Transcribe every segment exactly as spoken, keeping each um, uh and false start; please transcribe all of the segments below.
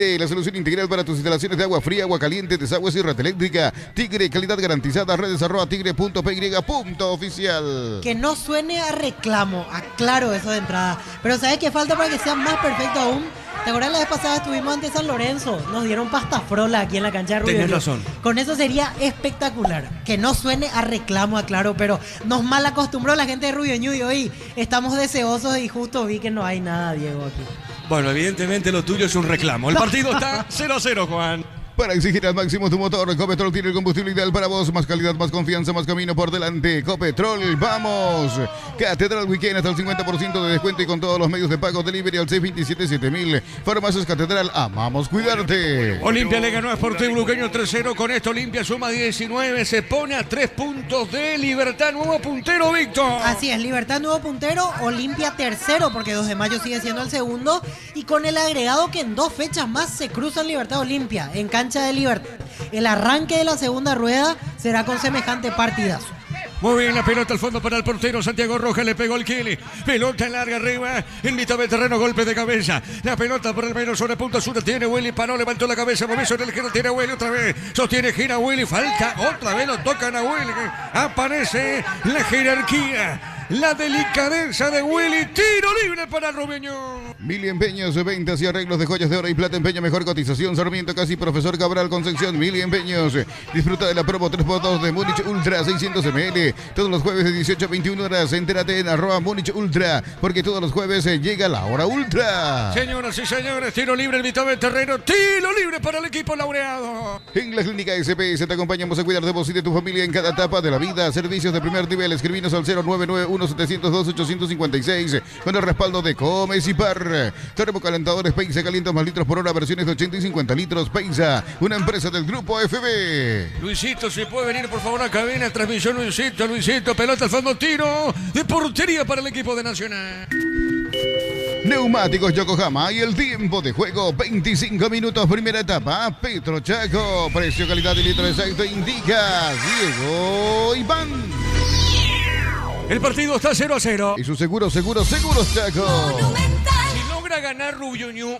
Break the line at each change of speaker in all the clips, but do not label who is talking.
La solución integral para tus instalaciones de agua fría, agua caliente, desagües y red eléctrica. Tigre, calidad garantizada. Redes arroba tigre punto p y punto oficial.
Que no suene a reclamo, aclaro eso de entrada. Pero ¿sabes qué falta para que sea más perfecto aún? ¿Te acuerdas la vez pasada estuvimos ante San Lorenzo? Nos dieron pasta frola aquí en la cancha de Rubio.
Tenés razón.
Con eso sería espectacular. Que no suene a reclamo, aclaro, pero nos mal acostumbró la gente de Rubio Ñu y hoy estamos deseosos y justo vi que no hay nada, Diego, aquí.
Bueno, evidentemente lo tuyo es un reclamo. El partido está cero a cero, Juan.
Para exigir al máximo tu motor, Copetrol tiene el combustible ideal para vos. Más calidad, más confianza, más camino por delante. Copetrol, vamos. Catedral Weekend hasta el cincuenta por ciento de descuento y con todos los medios de pago. Delivery al seis dos siete siete mil. Farmacias Catedral, amamos cuidarte.
Olimpia le ganó a Sportivo Luqueño tres cero. Con esto Olimpia suma diecinueve. Se pone a tres puntos de Libertad. Nuevo puntero, Víctor.
Así es, Libertad nuevo puntero. Olimpia tercero porque dos de mayo sigue siendo el segundo. Y con el agregado que en dos fechas más se cruzan Libertad Olimpia. En cancha de Libertad. El arranque de la segunda rueda será con semejante partidazo.
Muy bien, la pelota al fondo para el portero Santiago Rojas, le pegó el Kili. Pelota en larga arriba, en mitad de terreno, golpe de cabeza. La pelota por el menos sobre punto sur, tiene Willy, paró, levantó la cabeza, movió sobre el giro, tiene Willy otra vez. Sostiene, gira Willy, falta, otra vez lo tocan a Willy. Aparece la jerarquía. La delicadeza de Willy, tiro libre para Rubeño.
Mil Empeños, ventas y arreglos de joyas de oro y plata, empeño, mejor cotización, Sarmiento, casi Profesor Cabral, Concepción, Mil Empeños. Disfruta de la promo tres por dos de Múnich Ultra seiscientos mililitros, todos los jueves de dieciocho a veintiuna horas, entérate en arroba Múnich Ultra, porque todos los jueves llega la hora ultra.
Señoras y señores, tiro libre en mitad del terreno, tiro libre para el equipo laureado.
En la Clínica S P S te acompañamos a cuidar de vos y de tu familia en cada etapa de la vida, servicios de primer nivel, escribinos al cero nueve nueve uno siete cero dos ocho cinco seis con el respaldo de Comes y Par. Termocalentadores Peisa, calientos más litros por hora, versiones de ochenta y cincuenta litros. Peisa, una empresa del grupo F B.
Luisito, si puede venir por favor a cabina, transmisión Luisito, Luisito, pelota al fondo, tiro de portería para el equipo de Nacional.
Neumáticos Yokohama y el tiempo de juego veinticinco minutos, primera etapa. Petro Chaco, precio, calidad y litro exacto indica Diego Iván.
El partido está cero a cero.
Y su seguro, seguro, seguro Chaco.
Si logra ganar Rubio Ñu,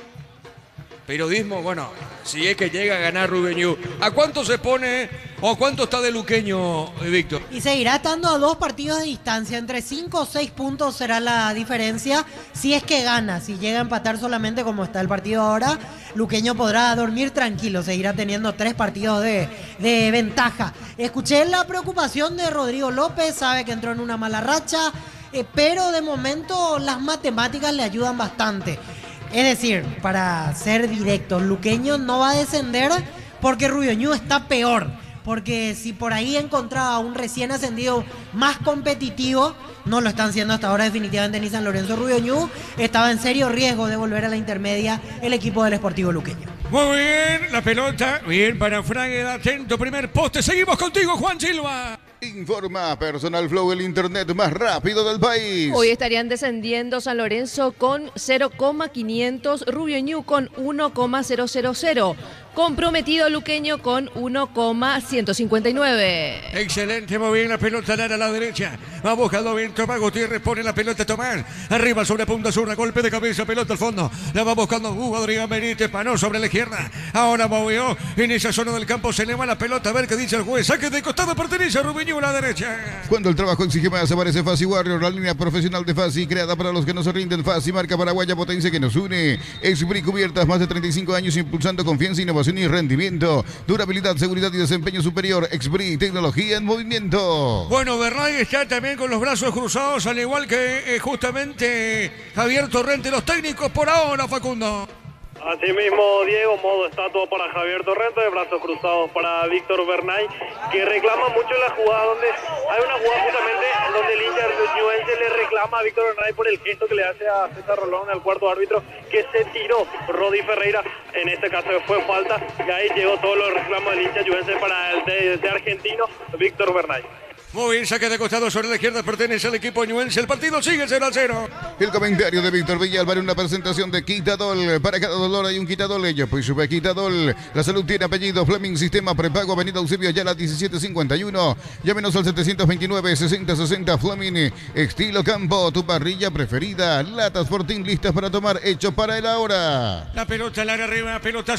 periodismo, bueno, si es que llega a ganar Rubio Ñu, ¿a cuánto se pone o a cuánto está de Luqueño, Víctor?
Y seguirá estando a dos partidos de distancia, entre cinco o seis puntos será la diferencia si es que gana. Si llega a empatar solamente como está el partido ahora, Luqueño podrá dormir tranquilo, seguirá teniendo tres partidos de, de ventaja. Escuché la preocupación de Rodrigo López, sabe que entró en una mala racha, eh, pero de momento las matemáticas le ayudan bastante. Es decir, para ser directos, Luqueño no va a descender porque Rubio Ñu está peor. Porque si por ahí encontraba un recién ascendido más competitivo, no lo están siendo hasta ahora definitivamente ni San Lorenzo. Rubio Ñu estaba en serio riesgo de volver a la intermedia el equipo del Sportivo Luqueño.
Muy bien, la pelota, bien para Fragueda, atento, primer poste, seguimos contigo Juan Silva.
Informa Personal Flow, el internet más rápido del país.
Hoy estarían descendiendo San Lorenzo con cero coma quinientos, Rubio Ñu con uno coma cero cero cero, comprometido Luqueño con uno coma ciento cincuenta y nueve.
Excelente, muy bien, la pelota a la derecha, va buscando bien Tomás Gutiérrez, pone la pelota Tomás, arriba sobre punta sur, golpe de cabeza, pelota al fondo, la va buscando Hugo Rodríguez Benítez, panó sobre la izquierda, ahora movió en esa zona del campo, se le va la pelota, a ver qué dice el juez, saque de costado, pertenece a Rubio Ñu a la derecha.
Cuando el trabajo exige más, aparece Fasi Warrior, la línea profesional de Fasi, creada para los que no se rinden. Fasi, marca paraguaya, potencia que nos une. Expri Cubiertas, más de treinta y cinco años impulsando confianza, innovación y rendimiento. Durabilidad, seguridad y desempeño superior. Expri, tecnología en movimiento.
Bueno, Bernay está también con los brazos cruzados, al igual que eh, justamente Javier Torrente, los técnicos por ahora, Facundo.
Así mismo, Diego, modo estatua para Javier Torrente, de brazos cruzados para Víctor Bernay, que reclama mucho la jugada, donde hay una jugada justamente donde el hincha ñuense le reclama a Víctor Bernay por el gesto que le hace a César Rolón, el cuarto árbitro, que se tiró Rodi Ferreira, en este caso fue falta, y ahí llegó todos los reclamos del hincha ñuense para el de, de argentino, Víctor Bernay.
Muy bien, saque de costado sobre la izquierda, pertenece al equipo ñuense. El partido sigue cero a cero.
El comentario de Víctor Villalba en una presentación de Quitadol. Para cada dolor hay un Quitadol. Ella pues sube Quitadol. La salud tiene apellido. Fleming Sistema Prepago. Avenida Eusebio Ayala diecisiete cincuenta y uno. Llámenos al setecientos veintinueve, sesenta sesenta. Fleming. Estilo Campo. Tu parrilla preferida. Latas Fortín listas para tomar. Hecho para el ahora.
La pelota al área arriba. Pelota